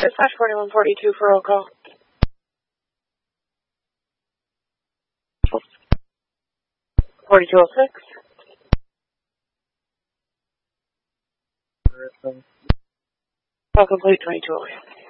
Dispatch 4142 for roll call. (4206). Call complete 2208.